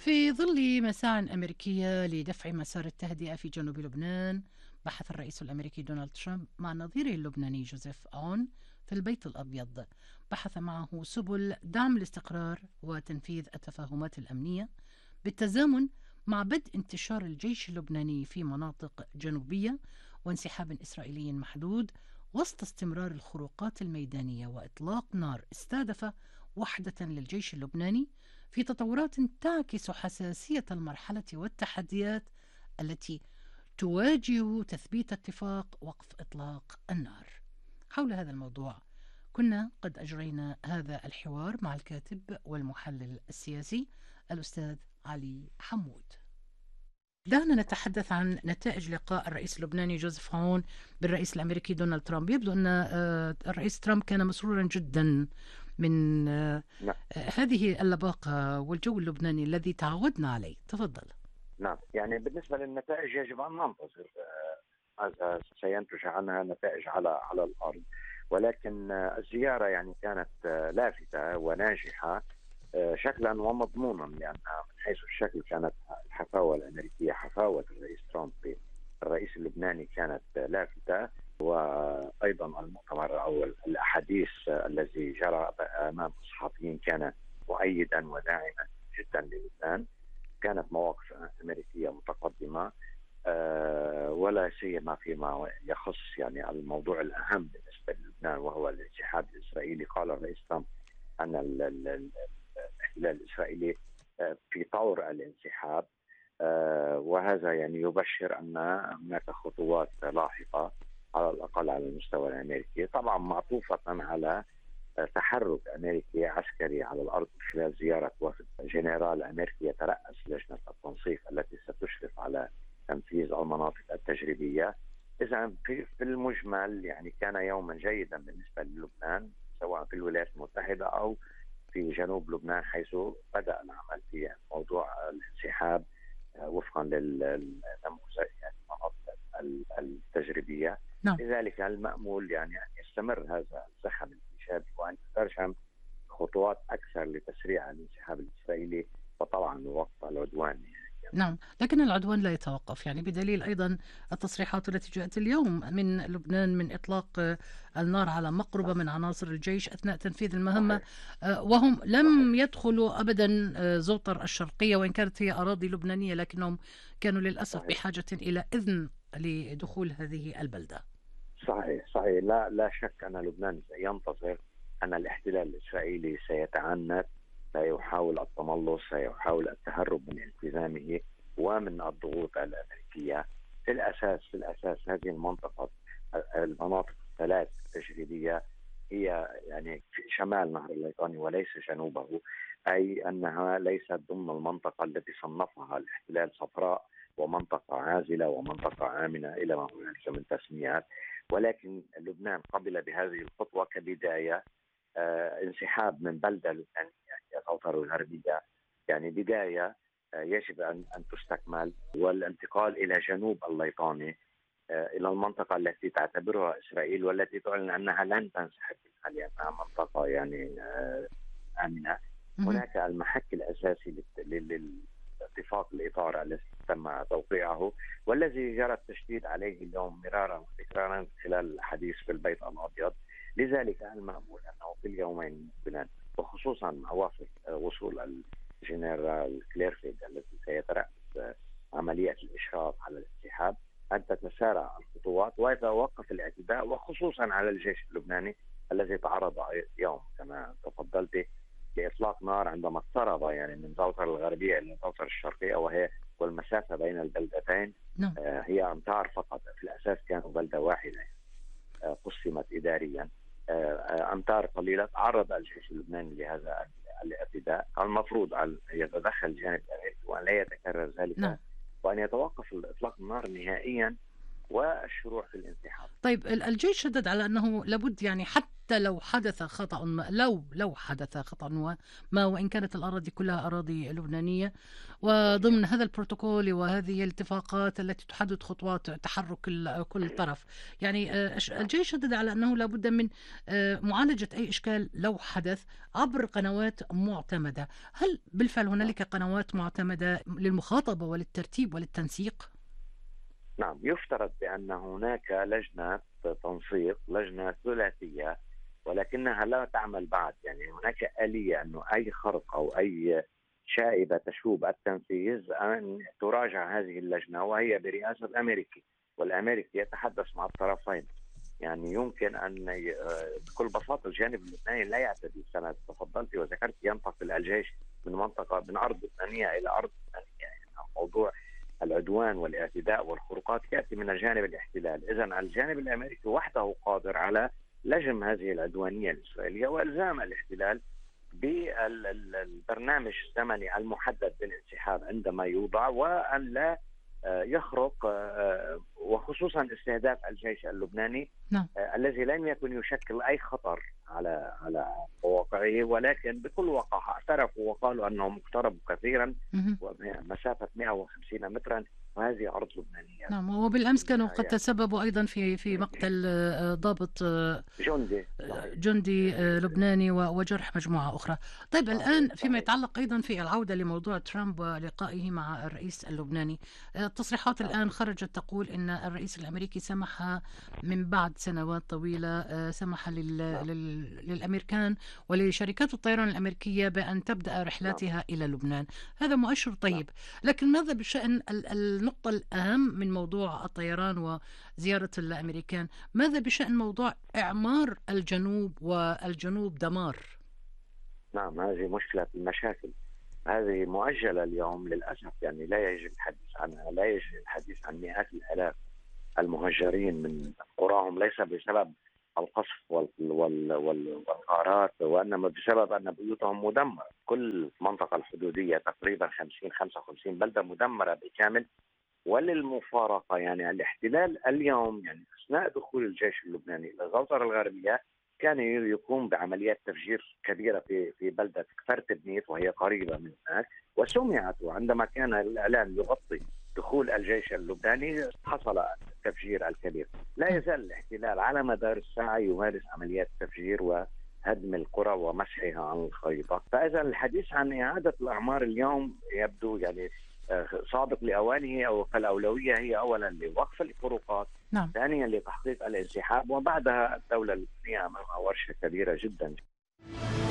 في ظل مساعٍ أمريكية لدفع مسار التهدئة في جنوب لبنان، بحث الرئيس الأمريكي دونالد ترامب مع نظيره اللبناني جوزيف أون في البيت الأبيض. بحث معه سبل دعم الاستقرار وتنفيذ التفاهمات الأمنية بالتزامن مع بدء انتشار الجيش اللبناني في مناطق جنوبية وانسحاب إسرائيلي محدود، وسط استمرار الخروقات الميدانية وإطلاق نار استهدف وحدة للجيش اللبناني، في تطورات تعكس حساسية المرحلة والتحديات التي تواجه تثبيت اتفاق وقف إطلاق النار. حول هذا الموضوع كنا قد أجرينا هذا الحوار مع الكاتب والمحلل السياسي الأستاذ علي حمود. دعنا نتحدث عن نتائج لقاء الرئيس اللبناني جوزيف عون بالرئيس الأمريكي دونالد ترامب. يبدو أن الرئيس ترامب كان مسرورا جدا من نعم. هذه اللباقة والجو اللبناني الذي تعودنا عليه. تفضل. نعم، يعني بالنسبة للنتائج يجب أن ننتظر ماذا سينتج عنها نتائج على الأرض، ولكن الزيارة يعني كانت لافتة وناجحة شكلا ومضمونا، لأنها من حيث الشكل كانت الحفاوة الأمريكية، حفاوة الرئيس ترامب الرئيس اللبناني كانت لافتة، وأيضا المؤتمر أو الأحاديث الذي جرى أمام الصحفيين كان مؤيدا وداعما جدا للبنان. كانت مواقف أمريكية متقدمة، ولا سيما فيما يخص يعني الموضوع الأهم بالنسبة للبنان وهو الانسحاب الإسرائيلي. قال الرئيس ترامب أن الاحتلال الإسرائيلي في طور الانسحاب، وهذا يعني يبشر أن هناك خطوات لاحقة على الأقل على المستوى الأمريكي، طبعا معطوفة على تحرك أمريكي عسكري على الأرض خلال زيارة وفد جنرال أمريكي يترأس لجنة التنسيق التي ستشرف على تنفيذ المناطق التجريبية. إذا في المجمل يعني كان يوما جيدا بالنسبة للبنان، سواء في الولايات المتحدة أو في جنوب لبنان، حيث بدأ العمل في موضوع الانسحاب وفقا للنموذج يعني المناطق التجريبية. نعم. لذلك المأمول يعني أن يستمر هذا الزخم الإيجابي وأن يترجم خطوات أكثر لتسريع الانسحاب الإسرائيلي وطبعا وقف العدوان. نعم، لكن العدوان لا يتوقف، يعني بدليل أيضا التصريحات التي جاءت اليوم من لبنان من إطلاق النار على مقربة من عناصر الجيش أثناء تنفيذ المهمة. وهم لم يدخلوا أبدا زوطر الشرقية، وإن كانت هي أراضي لبنانية لكنهم كانوا للأسف بحاجة إلى إذن لدخول هذه البلدة. صحيح. لا شك أن لبنان سينتظر أن الاحتلال الإسرائيلي سيتعنت، سيحاول التملص، سيحاول التهرب من التزامه ومن الضغوط الأمريكية. في الأساس هذه المناطق الثلاث التجريبية هي يعني في شمال نهر الليطاني وليس جنوبه، أي أنها ليست ضمن المنطقة التي صنفها الاحتلال صفراء ومنطقة عازلة ومنطقة آمنة إلى ما هنالك من تسميات. ولكن لبنان قبل بهذه الخطوة كبداية انسحاب من بلدة لبنانية هي غوطر الغربية، يعني بداية يجب أن تستكمل، والانتقال إلى جنوب الليطاني إلى المنطقة التي تعتبرها إسرائيل والتي تعلن أنها لن تنسحب منها لأنها منطقة يعني آمنة. هناك المحك الأساسي لاتفاق الإطار الذي تم توقيعه والذي جرى التشديد عليه اليوم مرارا وتكرارا خلال الحديث في البيت الأبيض. لذلك المأمول أنه في اليومين المقبلين، وخصوصا مع وصول الجنرال كليرفيد الذي سيترأس عملية الإشراف على الانسحاب، أن تتسارع الخطوات ويتوقف الاعتداء، وخصوصا على الجيش اللبناني الذي تعرض اليوم كما تفضلت لإطلاق نار عندما اقترب يعني من زوطر الغربية إلى زوطر الشرقية، والمسافة بين البلدتين هي أمتار فقط. في الأساس كانوا بلدة واحدة قسمت إداريا، أمتار قليلة. تعرض الجيش اللبناني لهذا الاعتداء. المفروض أن يتدخل الجانب الأمريكي وأن لا يتكرر ذلك، وأن يتوقف إطلاق النار نهائيا والشروع في الانسحاب. طيب الجيش شدد على أنه لابد يعني حتى حتى لو حدث خطأ ما، لو حدث خطأ ما وإن كانت الأراضي كلها أراضي لبنانية، وضمن هذا البروتوكول وهذه الاتفاقات التي تحدد خطوات تحرك كل طرف. يعني الجيش شدد على أنه لابد من معالجة أي إشكال لو حدث عبر قنوات معتمدة. هل بالفعل هنالك قنوات معتمدة للمخاطبة وللترتيب وللتنسيق؟ نعم، يفترض بأن هناك لجنة تنسيق، لجنة ثلاثية، ولكنها لا تعمل بعد. يعني هناك آلية أنه أي خرق أو أي شائبة تشوب التنفيذ أن تراجع هذه اللجنة، وهي برئاسة الأمريكي، والأمريكي يتحدث مع الطرفين. يعني يمكن أن بكل بساطة الجانب اللبناني لا يعتدي. سنة تفضلت وذكرت ينتقل الجيش من من أرض لبنانية إلى أرض لبنانية. يعني موضوع العدوان والاعتداء والخروقات يأتي من جانب الاحتلال. إذن الجانب الأمريكي وحده قادر على لجم هذه العدوانية الإسرائيلية وإلزام الاحتلال بالبرنامج الزمني المحدد بالانسحاب عندما يوضع، وأن لا يخرق، وخصوصا استهداف الجيش اللبناني الذي لم يكن يشكل أي خطر على مواقعه، ولكن بكل وقاحة اعترفوا وقالوا أنهم اقتربوا كثيرا ومسافة 150 مترا، وهذه أرض لبنانية. نعم، وبالأمس كانوا قد تسببوا أيضا في مقتل ضابط جندي لبناني وجرح مجموعة أخرى. طيب الآن فيما يتعلق أيضا في العودة لموضوع ترامب ولقائه مع الرئيس اللبناني، التصريحات الآن خرجت تقول أن الرئيس الأمريكي سمح من بعد سنوات طويلة، سمح للأمريكان ولشركات الطيران الأمريكية بأن تبدأ رحلاتها إلى لبنان. هذا مؤشر طيب، لكن ماذا بشأن النقطة الأهم من موضوع الطيران وزيارة الأمريكان؟ ماذا بشأن موضوع إعمار الجنوب والجنوب دمار؟ نعم، هذه مشكلة المشاكل، هذه مؤجلة اليوم للأسف. يعني لا يجب الحديث عنها، لا يجب الحديث عن مئات الآلاف المهجرين من قراهم، ليس بسبب القصف والغارات، وإنما بسبب أن بيوتهم مدمرة. كل المنطقة الحدودية تقريبا 50-55 بلدة مدمرة بالكامل وللمفارقة. يعني الاحتلال اليوم، يعني أثناء دخول الجيش اللبناني إلى الغوطة الغربية، كان يقوم بعمليات تفجير كبيرة في بلدة كفر بنيت وهي قريبة من هناك، وسمعت عندما كان الإعلام يغطي دخول الجيش اللبناني حصل التفجير الكبير. لا يزال الاحتلال على مدار الساعة يمارس عمليات تفجير وهدم القرى ومسحها عن الخريطة. فإذا الحديث عن إعادة الأعمار اليوم يبدو يعني سابق لأوانه، فالأولوية هي أولا لوقف الخروقات، ثانيا لتحقيق الانسحاب، وبعدها الدولة اللبنانية أمامها ورشة كبيرة جدا.